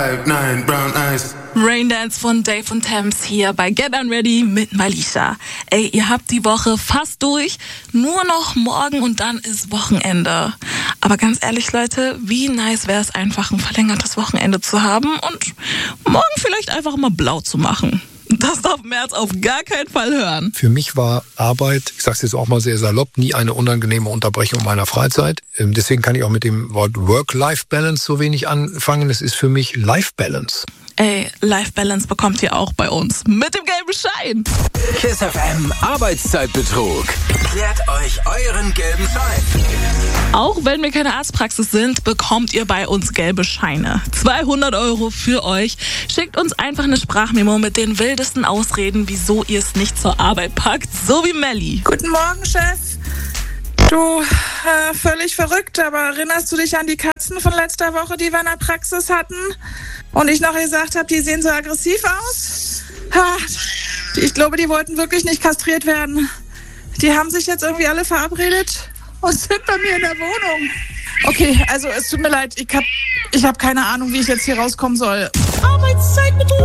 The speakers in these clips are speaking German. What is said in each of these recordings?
5'9", brown eyes. Raindance von Dave und Thames hier bei Get Unready mit Malisha. Ey, ihr habt die Woche fast durch. Nur noch morgen und dann ist Wochenende. Aber ganz ehrlich, Leute, wie nice wäre es einfach, ein verlängertes Wochenende zu haben und morgen vielleicht einfach mal blau zu machen. Das darf Merz auf gar keinen Fall hören. Für mich war Arbeit, ich sag's jetzt auch mal sehr salopp, nie eine unangenehme Unterbrechung meiner Freizeit. Deswegen kann ich auch mit dem Wort Work-Life-Balance so wenig anfangen. Es ist für mich Life-Balance. Ey, Life-Balance bekommt ihr auch bei uns mit dem gelben Schein. KISS FM Arbeitszeitbetrug. Klärt euch euren gelben Schein. Auch wenn wir keine Arztpraxis sind, bekommt ihr bei uns gelbe Scheine. 200 € für euch. Schickt uns einfach eine Sprachmemo mit den wildesten Ausreden, wieso ihr es nicht zur Arbeit packt. So wie Melli. Guten Morgen, Chef. Du, völlig verrückt, aber erinnerst du dich an die Katzen von letzter Woche, die wir in der Praxis hatten? Und ich noch gesagt habe, die sehen so aggressiv aus? Ich glaube, die wollten wirklich nicht kastriert werden. Die haben sich jetzt irgendwie alle verabredet und sind bei mir in der Wohnung. Okay, also es tut mir leid, ich hab keine Ahnung, wie ich jetzt hier rauskommen soll. Arbeitszeitbetrug.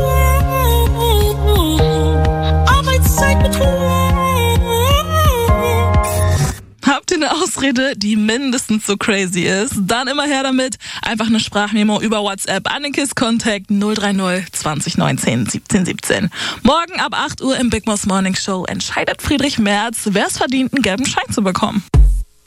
Habt ihr eine Ausrede, die mindestens so crazy ist? Dann immer her damit. Einfach eine Sprachmemo über WhatsApp an den KISS-Contact 030 2019 1717. Morgen ab 8 Uhr im Big Boss Morning Show entscheidet Friedrich Merz, wer es verdient, einen gelben Schein zu bekommen.